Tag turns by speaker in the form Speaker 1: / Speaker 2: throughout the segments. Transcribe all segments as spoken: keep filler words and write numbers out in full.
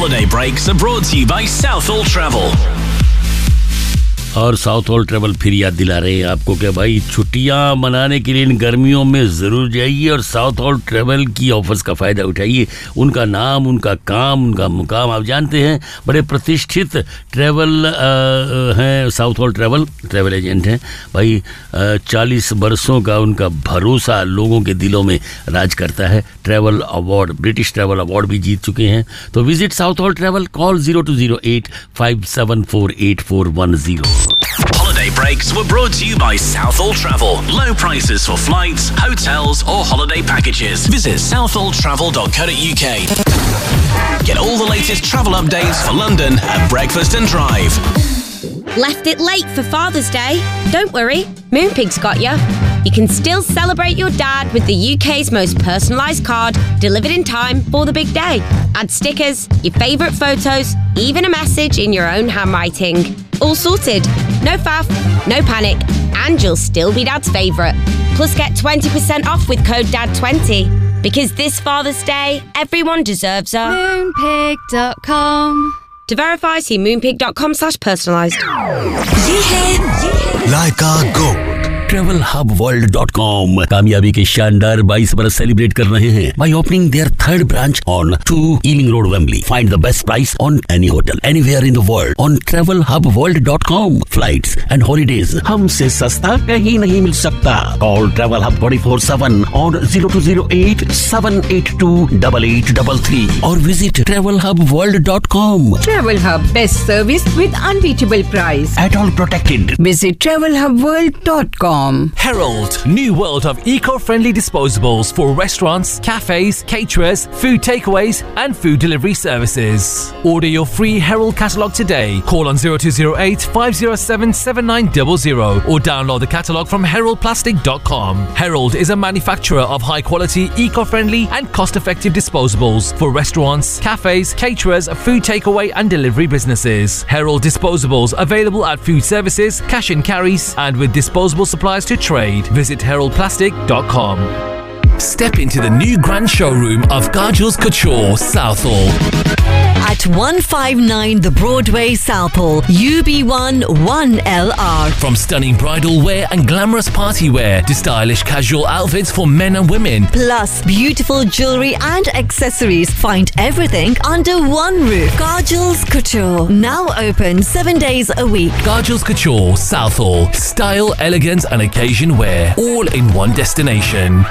Speaker 1: Holiday breaks are brought to you by Southall Travel.
Speaker 2: और south hall travel फिर याद दिला रहे हैं आपको कि भाई छुट्टियां मनाने के लिए इन गर्मियों में ज़रूर जाइए और साउथ हॉल ट्रैवल की ऑफर्स का फ़ायदा उठाइए। उनका नाम, उनका काम, उनका मुकाम आप जानते हैं। बड़े प्रतिष्ठित ट्रैवल हैं south hall travel travel agent हैं भाई। चालीस बरसों का उनका भरोसा लोगों के दिलों में राज करता है। Travel award, British travel award भी जीत चुके हैं। तो visit south hall travel, call zero to zero eight five seven four eight four one zero.
Speaker 1: Holiday breaks were brought to you by Southall Travel. Low prices for flights, hotels or holiday packages. Visit southall travel dot co dot uk. Get all the latest travel updates for London at Breakfast and Drive.
Speaker 3: Left it late for Father's Day? Don't worry, Moonpig's got you. You can still celebrate your dad with the U K's most personalised card, delivered in time for the big day. Add stickers, your favourite photos, even a message in your own handwriting. All sorted. No faff, no panic, and you'll still be Dad's favourite. Plus get twenty percent off with code D A D twenty. Because this Father's Day, everyone deserves a
Speaker 4: moonpig dot com.
Speaker 3: To verify, see moonpig dot com slash personalised.
Speaker 5: ये है लाइका gold.
Speaker 2: Travel hub world dot com कामयाबी के शानदार बाईस बरस celebrate कर रहे हैं by opening their third branch on two Ealing Road, Wembley. Find the best price on any hotel anywhere in the world on travel hub world dot com. Flights and holidays हमसे सस्ता कहीं नहीं मिल सकता. Call Travel Hub twenty-four seven on zero two zero eight seven eight two eight eight three three or visit travel hub world dot com.
Speaker 6: Travel Hub, best service with unbeatable price.
Speaker 2: At all protected.
Speaker 6: Visit travel hub world dot com.
Speaker 7: Herald, new world of eco-friendly disposables for restaurants, cafes, caterers, food takeaways and food delivery services. Order your free Herald catalogue today. Call on zero two zero eight five zero seven seven nine zero zero or download the catalogue from herald plastic dot com. Herald is a manufacturer of high-quality, eco-friendly and cost-effective disposables for restaurants, cafes, caterers, food takeaway and delivery businesses. Herald disposables available at food services, cash and carries and with disposable supplies to trade. Visit herald plastic dot com. Step into the new grand showroom of Kajal's Couture, Southall.
Speaker 5: At one fifty-nine The Broadway, Southall, U B one one L R.
Speaker 7: From stunning bridal wear and glamorous party wear to stylish casual outfits for men and women.
Speaker 5: Plus beautiful jewellery and accessories. Find everything under one roof. Kajal's Couture. Now open seven days a week.
Speaker 7: Kajal's Couture, Southall. Style, elegance and occasion wear. All in one destination.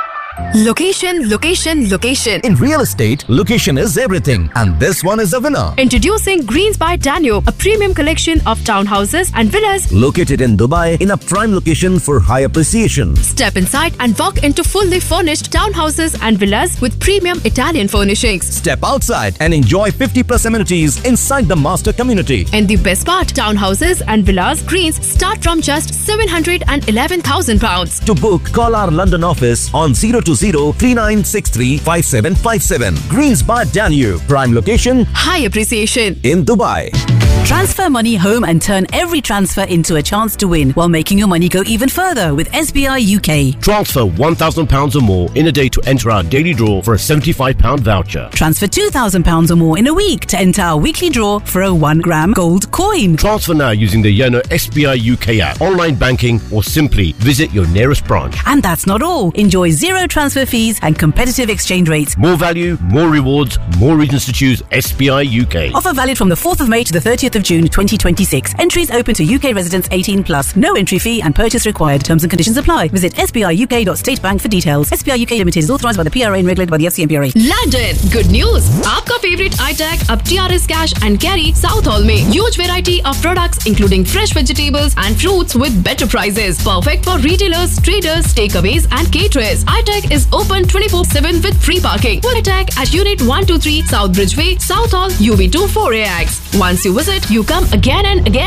Speaker 4: Location, location, location.
Speaker 8: In real estate, location is everything, and this one is a winner.
Speaker 4: Introducing Greens by Danube, a premium collection of townhouses and villas
Speaker 8: located in Dubai in a prime location for high appreciation.
Speaker 4: Step inside and walk into fully furnished townhouses and villas with premium Italian furnishings.
Speaker 8: Step outside and enjoy fifty plus amenities inside the master community.
Speaker 4: And the best part, townhouses and villas Greens start from just seven hundred eleven thousand pounds.
Speaker 8: To book, call our London office on zero two zero three nine six three five seven five seven. Greens by Danube. Prime location.
Speaker 4: High appreciation.
Speaker 8: In Dubai.
Speaker 9: Transfer money home and turn every transfer into a chance to win while making your money go even further with S B I U K.
Speaker 10: Transfer one thousand pounds or more in a day to enter our daily draw for a seventy-five pound voucher.
Speaker 9: Transfer two thousand pounds or more in a week to enter our weekly draw for a one gram gold coin.
Speaker 10: Transfer now using the Yono S B I U K app, online banking or simply visit your nearest branch.
Speaker 9: And that's not all. Enjoy zero transfer fees and competitive exchange rates.
Speaker 10: More value, more rewards, more reasons to choose S B I U K.
Speaker 9: Offer valid from the fourth of May to the thirtieth of June twenty twenty-six. Entries open to U K residents eighteen plus. No entry fee and purchase required. Terms and conditions apply. Visit s b i u k dot state bank for details. S B I U K Limited is authorised by the P R A and regulated by the F C M P R A.
Speaker 4: London, good news! आपका favorite I-Tech अब T R S Cash and Carry South Hall में huge variety of products including fresh vegetables and fruits with better prices. Perfect for retailers, traders, takeaways and caterers. I-Tech is open twenty-four seven with free parking. Full attack at Unit one two three South Bridgeway, South Hall, U B two four A X. Once you visit, you come again and again.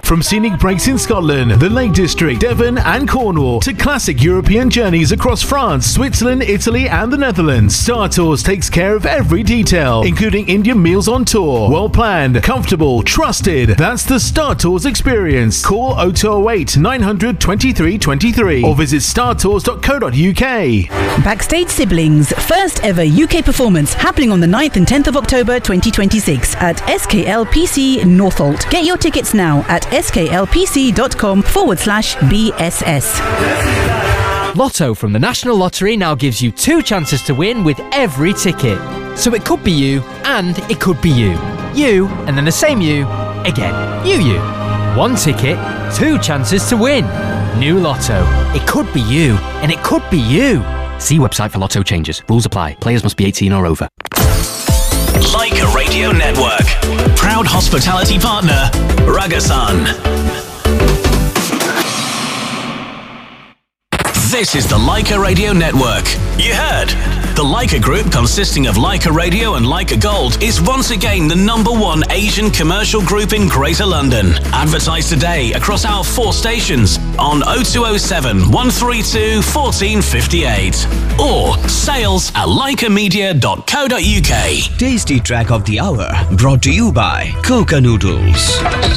Speaker 11: From scenic breaks in Scotland, the Lake District, Devon and Cornwall, to classic European journeys across France, Switzerland, Italy and the Netherlands, Star Tours takes care of every detail, including Indian meals on tour. Well planned, comfortable, trusted. That's the Star Tours experience. Call oh two oh eight, nine hundred, twenty-three twenty-three or visit star tours dot co dot u k.
Speaker 9: Backstage Siblings, first ever U K performance happening on the ninth and tenth of October twenty twenty-six at S K L P C Northolt. Get your tickets now at sklpc.com forward slash BSS.
Speaker 12: Lotto from the National Lottery now gives you two chances to win with every ticket. So it could be you and it could be you. You and then the same you again. You, you. One ticket, two chances to win. New Lotto. It could be you and it could be you. See website for Lotto changes. Rules apply. Players must be eighteen or over.
Speaker 1: Leica Radio Network. Proud hospitality partner, Ragasan. This is the Leica Radio Network. You heard. The Leica Group, consisting of Leica Radio and Leica Gold, is once again the number one Asian commercial group in Greater London. Advertise today across our four stations on oh two oh seven, one three two, one four five eight or sales at leica media dot co dot u k.
Speaker 13: Tasty track of the hour brought to you by Coca Noodles.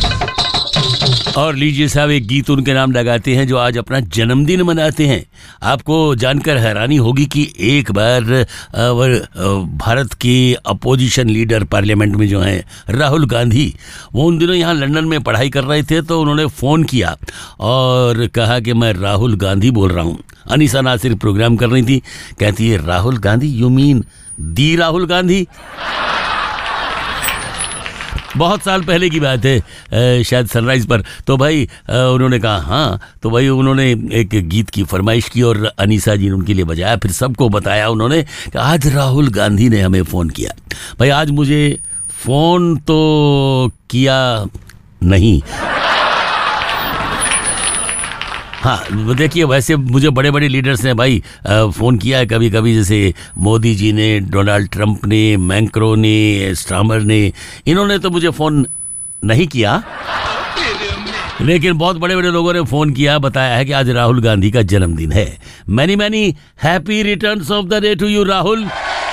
Speaker 2: और लीजिए साहब, एक गीत उनके नाम लगाते हैं जो आज अपना जन्मदिन मनाते हैं। आपको जानकर हैरानी होगी कि एक बार भारत के अपोजिशन लीडर पार्लियामेंट में जो हैं राहुल गांधी, वो उन दिनों यहाँ लंदन में पढ़ाई कर रहे थे, तो उन्होंने फ़ोन किया और कहा कि मैं राहुल गांधी बोल रहा हूँ। अनीसा नासिर प्रोग्राम कर रही थी, कहती है Rahul Gandhi, you mean the Rahul Gandhi? बहुत साल पहले की बात है, शायद सनराइज पर। तो भाई उन्होंने कहा हाँ, तो भाई उन्होंने एक गीत की फरमाइश की और अनीसा जी ने उनके लिए बजाया। फिर सबको बताया उन्होंने कि आज राहुल गांधी ने हमें फ़ोन किया। भाई आज मुझे फ़ोन तो किया नहीं, हाँ देखिए, वैसे मुझे बड़े बड़े लीडर्स ने भाई फ़ोन किया है कभी कभी, जैसे मोदी जी ने, डोनाल्ड ट्रंप ने, मैक्रो ने, स्टामर ने, इन्होंने तो मुझे फ़ोन नहीं किया, लेकिन बहुत बड़े बड़े लोगों ने फ़ोन किया, बताया है कि आज राहुल गांधी का जन्मदिन है। Many many happy returns of the day to you Rahul.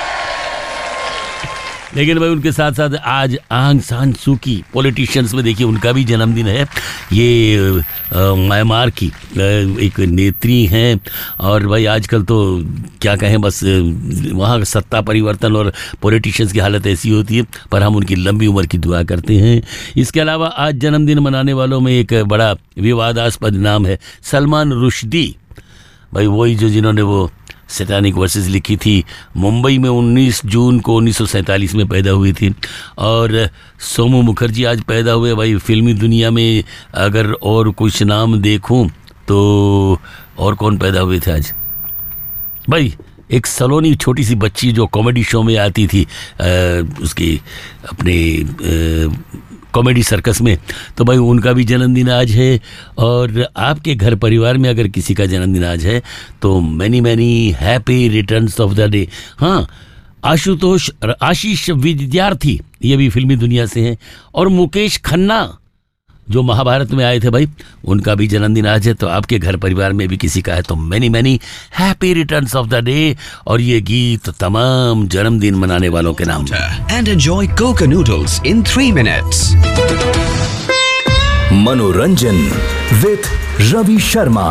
Speaker 2: लेकिन भाई उनके साथ साथ आज आंग सान सू की, पॉलिटिशियंस में देखिए उनका भी जन्मदिन है। ये म्यांमार की एक नेत्री हैं और भाई आजकल तो क्या कहें, बस वहाँ सत्ता परिवर्तन और पॉलिटिशियंस की हालत ऐसी होती है, पर हम उनकी लंबी उम्र की दुआ करते हैं। इसके अलावा आज जन्मदिन मनाने वालों में एक बड़ा विवादास्पद नाम है सलमान रुश्दी। भाई वही जो जिन्होंने वो सैटानिक वर्सेस लिखी थी, मुंबई में उन्नीस जून को उन्नीस सौ सैंतालीस में पैदा हुई थी। और सोमू मुखर्जी आज पैदा हुए। भाई फिल्मी दुनिया में अगर और कुछ नाम देखूं तो और कौन पैदा हुए थे आज? भाई एक सलोनी छोटी सी बच्ची जो कॉमेडी शो में आती थी, आ, उसकी अपने आ, कॉमेडी सर्कस में, तो भाई उनका भी जन्मदिन आज है। और आपके घर परिवार में अगर किसी का जन्मदिन आज है तो many many happy returns of the day. हाँ, आशुतोष आशीष विद्यार्थी, ये भी फिल्मी दुनिया से हैं। और मुकेश खन्ना जो महाभारत में आए थे, भाई उनका भी जन्मदिन आज है। तो आपके घर परिवार में भी किसी का है तो many many happy returns of the day. और ये गीत तमाम जन्मदिन मनाने वालों के नाम।
Speaker 13: And enjoy Coca noodles in three minutes.
Speaker 8: मनोरंजन with Ravi Sharma.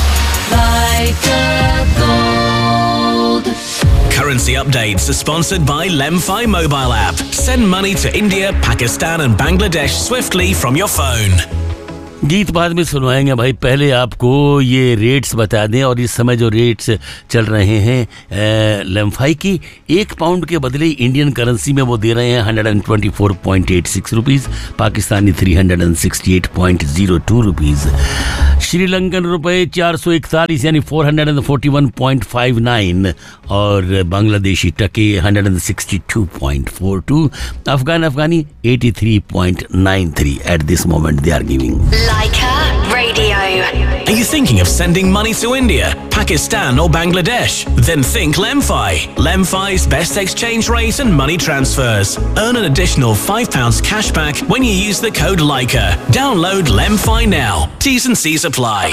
Speaker 1: Currency updates are sponsored by Lemfi mobile app. Send money to India, Pakistan and Bangladesh swiftly from your phone.
Speaker 2: गीत बाद में सुनवाएंगे भाई, पहले आपको ये रेट्स बता दें। और इस समय जो रेट्स चल रहे हैं लेम्फाई की, एक पाउंड के बदले इंडियन करेंसी में वो दे रहे हैं one twenty four point eight six rupees, Pakistani three sixty eight point zero two rupees, Sri Lankan रुपए चार सौ इकतालीस यानी four forty one point five nine और बांग्लादेशी टके one sixty two point four to, Afghan Afghani eighty three point nine three at this moment they are giving.
Speaker 14: Leica Radio.
Speaker 1: Are you thinking of sending money to India, Pakistan or Bangladesh? Then think Lemfi. Lemfi's best exchange rate and money transfers. Earn an additional five pounds cash back when you use the code Leica. Download Lemfi now. T's and C's apply.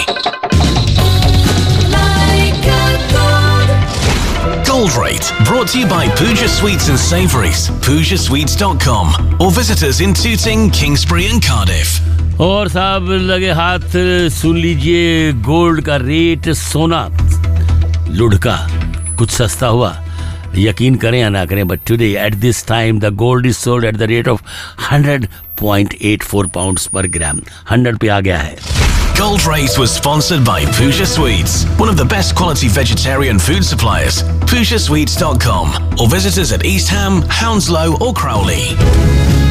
Speaker 1: Gold Rate, brought to you by Pooja Sweets and Savouries, pooja sweets dot com, or visit us in Tooting, Kingsbury and Cardiff.
Speaker 2: और साहब लगे हाथ सुन लीजिए, gold का rate, सोना लुढ़का कुछ सस्ता हुआ, यकीन करें या ना करें, but today at this time the gold is sold at the rate of hundred point eight four pounds पर ग्राम. हंड्रेड पे आ गया है.
Speaker 1: Gold Rate was sponsored by Pooja Sweets, one of the best quality vegetarian food suppliers. pooja sweets dot com, or visit us at East Ham, Hounslow or Crowley.